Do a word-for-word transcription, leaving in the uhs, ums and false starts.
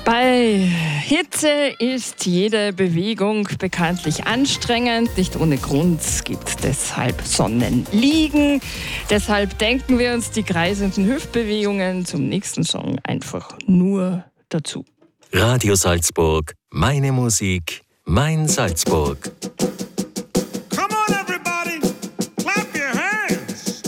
Bei Hitze ist jede Bewegung bekanntlich anstrengend. Nicht ohne Grund gibt deshalb Sonnenliegen. Deshalb denken wir uns die kreisenden Hüftbewegungen zum nächsten Song einfach nur dazu. Radio Salzburg, meine Musik, mein Salzburg.